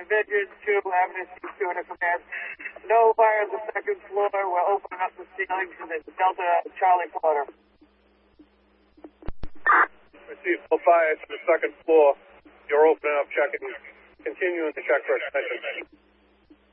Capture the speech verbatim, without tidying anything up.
Division two, Avenue C two in a command. No fire on the second floor. We're opening up the ceiling to the Delta Charlie Porter. Received no fire to the second floor. You're opening up checking. Continuing to check for extension.